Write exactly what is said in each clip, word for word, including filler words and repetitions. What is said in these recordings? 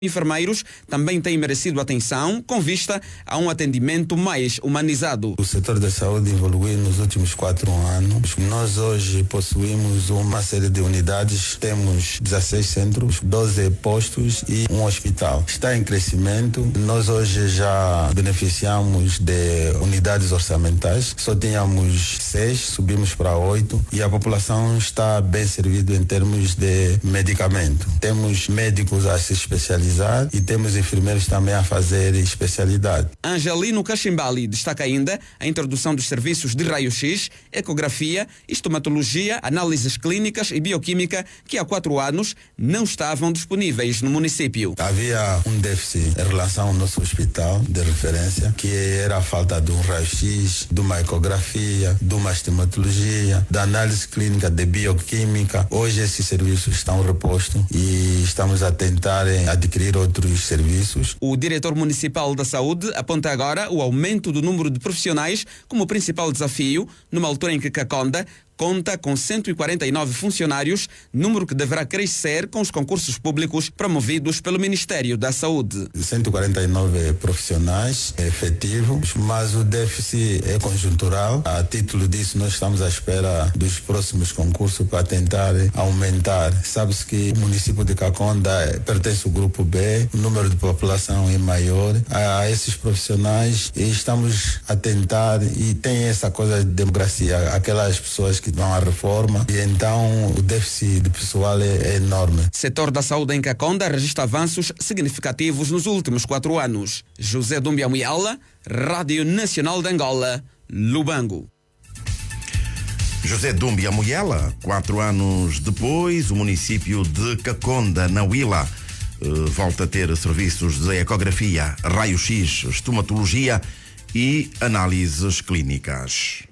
Enfermeiros também têm merecido atenção com vista a um atendimento mais humanizado. O setor da saúde evoluiu nos últimos quatro anos. Nós hoje possuímos uma série de unidades, temos dezesseis centros, doze postos e um hospital. Está em crescimento. Nós hoje já beneficiamos de unidades orçamentais. Só tínhamos seis, subimos para oito e a população está bem servida em termos de medicamento. Temos médicos a se especializar e temos enfermeiros também a fazer especialidade. Angelino Cachimbali destaca ainda a introdução dos serviços de raio-x, ecografia, estomatologia, análises clínicas e bioquímica que há quatro anos não estavam disponíveis no município. Havia um déficit em relação ao nosso hospital de referência, que era a falta de um raio-x, de uma ecografia, de uma estomatologia, da análise clínica, de bioquímica. Hoje esses serviços estão repostos e estamos a tentar adquirir outros serviços. O diretor municipal da saúde aponta agora o aumento do número de profissionais como principal desafio, numa altura em que Kakonda conta com cento e quarenta e nove funcionários, número que deverá crescer com os concursos públicos promovidos pelo Ministério da Saúde. cento e quarenta e nove profissionais efetivos, mas o déficit é conjuntural. A título disso, nós estamos à espera dos próximos concursos para tentar aumentar. Sabe-se que o município de Kakonda pertence ao grupo B, o número de população é maior. A esses profissionais estamos a tentar, e tem essa coisa de democracia, aquelas pessoas que vão à reforma, e então o déficit de pessoal é, é enorme. Setor da saúde em Kakonda registra avanços significativos nos últimos quatro anos. José Dumbia Muyala, Rádio Nacional de Angola, Lubango. José Dumbia Muyala, quatro anos depois, o município de Kakonda, na Huila, volta a ter serviços de ecografia, raio-x, estomatologia e análises clínicas.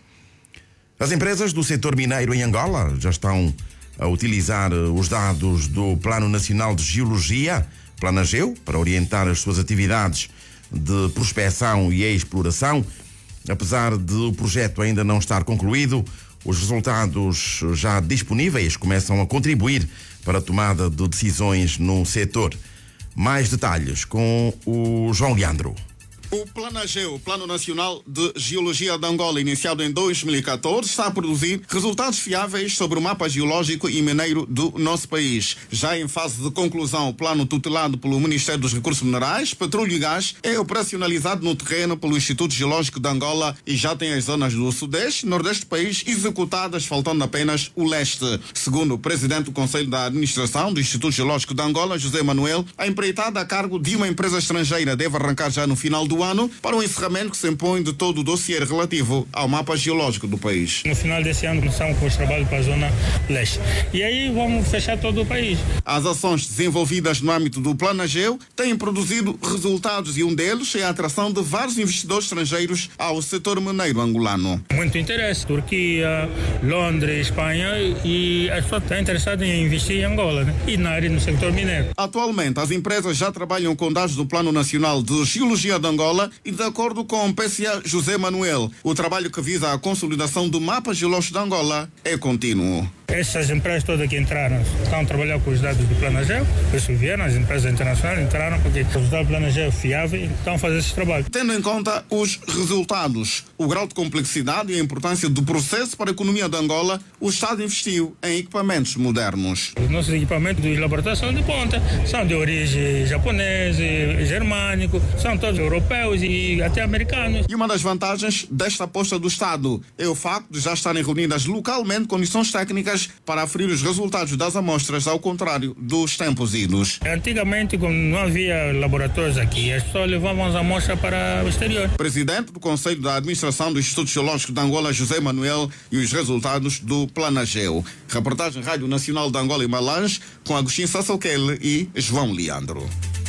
As empresas do setor mineiro em Angola já estão a utilizar os dados do Plano Nacional de Geologia, Planageu, para orientar as suas atividades de prospecção e exploração. Apesar de o projeto ainda não estar concluído, os resultados já disponíveis começam a contribuir para a tomada de decisões no setor. Mais detalhes com o João Leandro. O Planageu, Plano Nacional de Geologia de Angola, iniciado em dois mil e catorze, está a produzir resultados fiáveis sobre o mapa geológico e mineiro do nosso país. Já em fase de conclusão, o plano tutelado pelo Ministério dos Recursos Minerais, Petróleo e Gás é operacionalizado no terreno pelo Instituto Geológico de Angola e já tem as zonas do Sudeste e Nordeste do país executadas, faltando apenas o Leste. Segundo o presidente do Conselho da Administração do Instituto Geológico de Angola, José Manuel, a empreitada a cargo de uma empresa estrangeira deve arrancar já no final do ano para o encerramento que se impõe de todo o dossiê relativo ao mapa geológico do país. No final desse ano começamos com os trabalhos para a zona leste. E aí vamos fechar todo o país. As ações desenvolvidas no âmbito do Planageu têm produzido resultados e um deles é a atração de vários investidores estrangeiros ao setor mineiro angolano. Muito interesse. Turquia, Londres, Espanha, e as pessoas estão interessadas em investir em Angola, né? E na área no setor mineiro. Atualmente, as empresas já trabalham com dados do Plano Nacional de Geologia de Angola e, de acordo com o P C A José Manuel, o trabalho que visa a consolidação do mapa geológico de Angola é contínuo. Essas empresas todas que entraram estão a trabalhar com os dados do Planageu, por isso vieram, as empresas internacionais entraram porque os dados do Planageu é fiável e estão a fazer esse trabalho. Tendo em conta os resultados, o grau de complexidade e a importância do processo para a economia de Angola, o Estado investiu em equipamentos modernos. Os nossos equipamentos dos laboratórios são de ponta, são de origem japonesa, germânico, são todos europeus e até americanos. E uma das vantagens desta aposta do Estado é o facto de já estarem reunidas localmente condições técnicas para aferir os resultados das amostras, ao contrário dos tempos idos. Antigamente, como não havia laboratórios aqui, as pessoas levavam as amostras para o exterior. Presidente do Conselho da Administração do Instituto Geológico de Angola, José Manuel, e os resultados do Planageu. Reportagem Rádio Nacional de Angola e Malange, com Agostinho Sassoquele e João Leandro.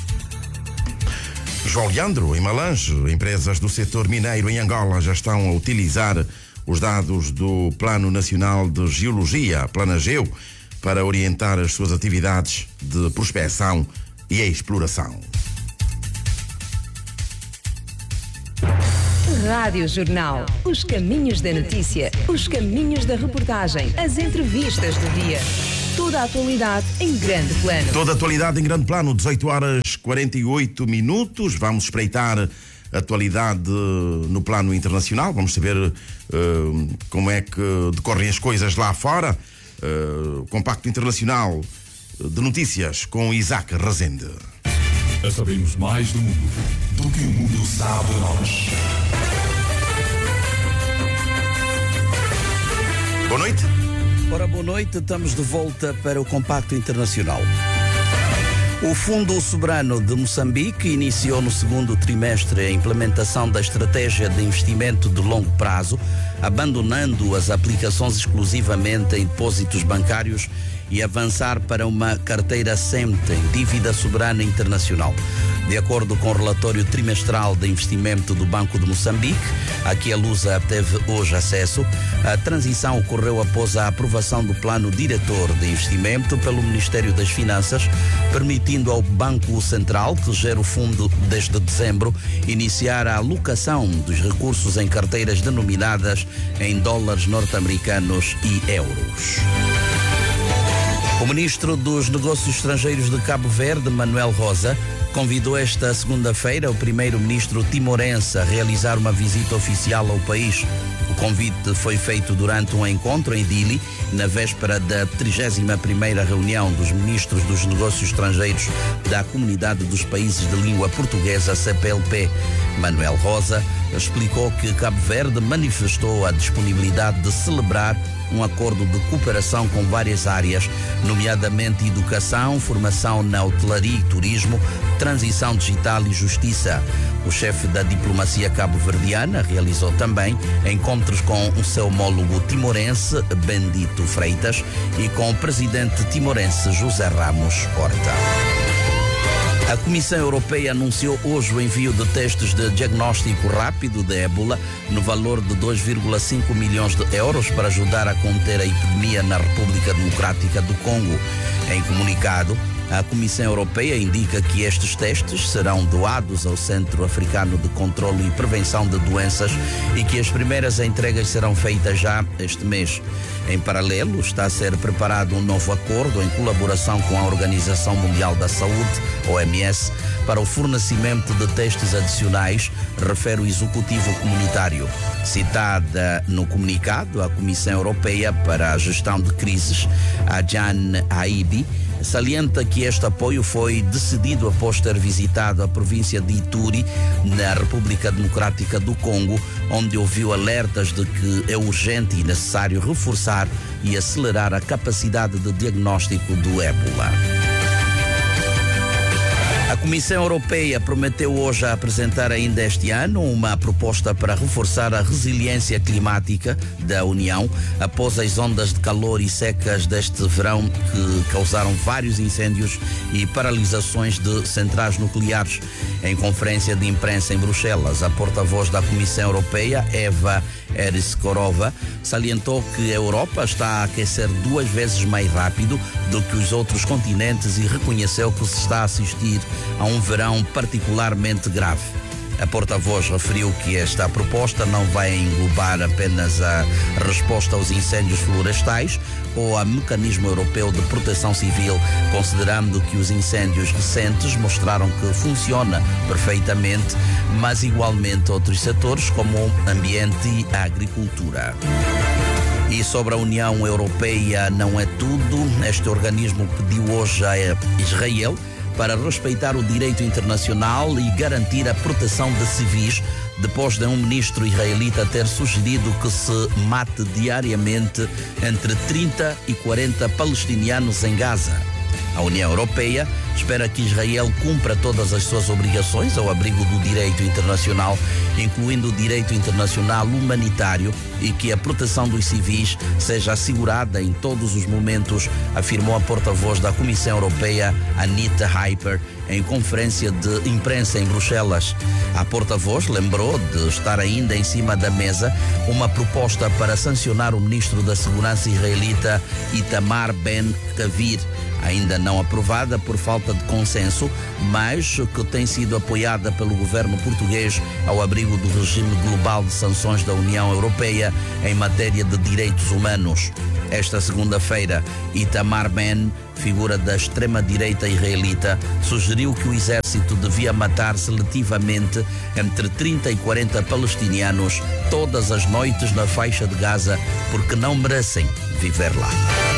João Leandro, em Malange, empresas do setor mineiro em Angola já estão a utilizar os dados do Plano Nacional de Geologia, Planageu, para orientar as suas atividades de prospecção e exploração. Rádio Jornal. Os caminhos da notícia, os caminhos da reportagem, as entrevistas do dia. Toda a atualidade em grande plano. Toda a atualidade em grande plano, dezoito horas e quarenta e oito minutos. Vamos espreitar a atualidade no plano internacional. Vamos saber uh, como é que decorrem as coisas lá fora. Uh, Compacto Internacional de Notícias com Isaac Rezende. Sabemos mais do mundo do que o mundo sabe de nós. Boa noite. Ora, boa noite. Estamos de volta para o Compacto Internacional. O Fundo Soberano de Moçambique iniciou no segundo trimestre a implementação da estratégia de investimento de longo prazo, abandonando as aplicações exclusivamente em depósitos bancários e avançar para uma carteira S E M T, em dívida soberana internacional. De acordo com o relatório trimestral de investimento do Banco de Moçambique, a que a Lusa teve hoje acesso, a transição ocorreu após a aprovação do plano diretor de investimento pelo Ministério das Finanças, permitindo ao Banco Central, que gera o fundo desde dezembro, iniciar a alocação dos recursos em carteiras denominadas em dólares norte-americanos e euros. O ministro dos Negócios Estrangeiros de Cabo Verde, Manuel Rosa, convidou esta segunda-feira o primeiro-ministro timorense a realizar uma visita oficial ao país. O convite foi feito durante um encontro em Dili, na véspera da trigésima primeira reunião dos ministros dos Negócios Estrangeiros da Comunidade dos Países de Língua Portuguesa, C P L P. Manuel Rosa explicou que Cabo Verde manifestou a disponibilidade de celebrar um acordo de cooperação com várias áreas, nomeadamente educação, formação na hotelaria e turismo, transição digital e justiça. O chefe da diplomacia cabo-verdiana realizou também encontros com o seu homólogo timorense, Bendito Freitas, e com o presidente timorense, José Ramos Horta. A Comissão Europeia anunciou hoje o envio de testes de diagnóstico rápido de ébola no valor de dois vírgula cinco milhões de euros para ajudar a conter a epidemia na República Democrática do Congo. Em comunicado, a Comissão Europeia indica que estes testes serão doados ao Centro Africano de Controlo e Prevenção de Doenças e que as primeiras entregas serão feitas já este mês. Em paralelo, está a ser preparado um novo acordo em colaboração com a Organização Mundial da Saúde, O M S, para o fornecimento de testes adicionais, refere o Executivo Comunitário. Citada no comunicado, a Comissão Europeia para a Gestão de Crises, Adjan Aibi, salienta que este apoio foi decidido após ter visitado a província de Ituri, na República Democrática do Congo, onde ouviu alertas de que é urgente e necessário reforçar e acelerar a capacidade de diagnóstico do ébola. A Comissão Europeia prometeu hoje apresentar ainda este ano uma proposta para reforçar a resiliência climática da União após as ondas de calor e secas deste verão que causaram vários incêndios e paralisações de centrais nucleares. Em conferência de imprensa em Bruxelas, a porta-voz da Comissão Europeia, Eva Eriskorova, salientou que a Europa está a aquecer duas vezes mais rápido do que os outros continentes e reconheceu que se está a assistir a um verão particularmente grave. A porta-voz referiu que esta proposta não vai englobar apenas a resposta aos incêndios florestais ou ao mecanismo europeu de proteção civil, considerando que os incêndios recentes mostraram que funciona perfeitamente, mas igualmente outros setores como o ambiente e a agricultura. E sobre a União Europeia não é tudo. Este organismo pediu hoje a Israel para respeitar o direito internacional e garantir a proteção de civis, depois de um ministro israelita ter sugerido que se mate diariamente entre trinta e quarenta palestinianos em Gaza. A União Europeia espera que Israel cumpra todas as suas obrigações ao abrigo do direito internacional, incluindo o direito internacional humanitário, e que a proteção dos civis seja assegurada em todos os momentos, afirmou a porta-voz da Comissão Europeia, Anita Hyper, em conferência de imprensa em Bruxelas. A porta-voz lembrou de estar ainda em cima da mesa uma proposta para sancionar o ministro da Segurança israelita Itamar Ben-Gvir, ainda não aprovada por falta falta de consenso, mas que tem sido apoiada pelo governo português ao abrigo do regime global de sanções da União Europeia em matéria de direitos humanos. Esta segunda-feira, Itamar Ben, figura da extrema-direita israelita, sugeriu que o exército devia matar seletivamente entre trinta e quarenta palestinianos todas as noites na faixa de Gaza porque não merecem viver lá.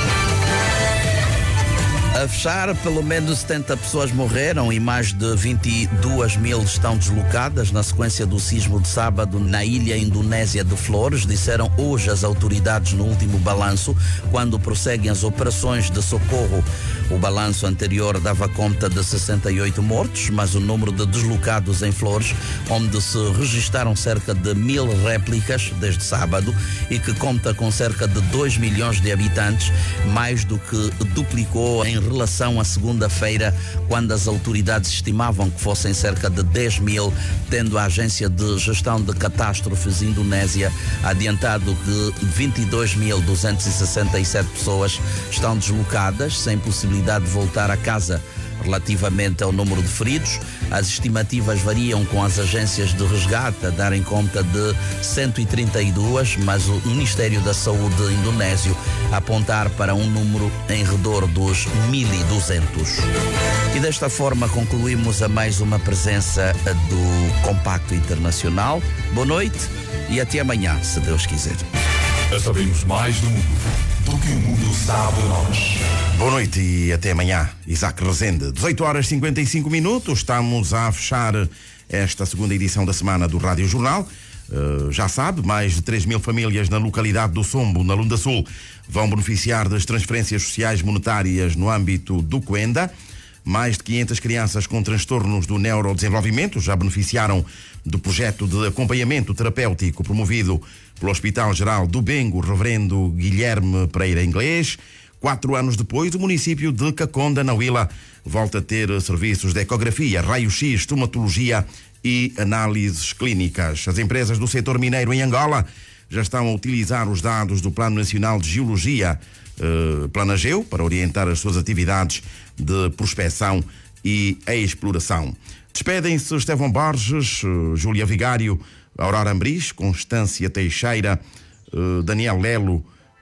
A fechar, pelo menos setenta pessoas morreram e mais de vinte e duas mil estão deslocadas na sequência do sismo de sábado na ilha indonésia de Flores, disseram hoje as autoridades no último balanço, quando prosseguem as operações de socorro. O balanço anterior dava conta de sessenta e oito mortos, mas o número de deslocados em Flores, onde se registaram cerca de mil réplicas desde sábado e que conta com cerca de dois milhões de habitantes, mais do que duplicou em relação à segunda-feira, quando as autoridades estimavam que fossem cerca de dez mil, tendo a Agência de Gestão de Catástrofes Indonésia adiantado que vinte e dois mil duzentas e sessenta e sete pessoas estão deslocadas, sem possibilidade de voltar a casa. Relativamente ao número de feridos, as estimativas variam, com as agências de resgate a darem conta de cento e trinta e dois, mas o Ministério da Saúde indonésio a apontar para um número em redor dos mil e duzentos. E desta forma concluímos a mais uma presença do Compacto Internacional. Boa noite e até amanhã, se Deus quiser. Já sabemos mais do mundo do que o mundo sabe de nós. Boa noite e até amanhã. Isaac Rezende, dezoito horas e cinquenta e cinco minutos. Estamos a fechar esta segunda edição da semana do Rádio Jornal. Uh, já sabe, mais de três mil famílias na localidade do Sombo, na Lunda Sul, vão beneficiar das transferências sociais monetárias no âmbito do Coenda. Mais de quinhentas crianças com transtornos do neurodesenvolvimento já beneficiaram do projeto de acompanhamento terapêutico promovido pelo Hospital Geral do Bengo, Reverendo Guilherme Pereira Inglês. Quatro anos depois, o município de Caconda, na Huila, volta a ter serviços de ecografia, raio-x, estomatologia e análises clínicas. As empresas do setor mineiro em Angola já estão a utilizar os dados do Plano Nacional de Geologia, eh, Planageu, para orientar as suas atividades de prospecção e exploração. Despedem-se Estevão Borges, eh, Júlia Vigário, Aurora Ambris, Constância Teixeira, eh, Daniel Lelo,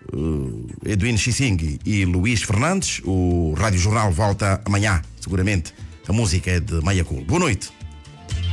eh, Edwin Xissing e Luís Fernandes. O Rádio Jornal volta amanhã, seguramente. A música é de Maia Cool. Boa noite.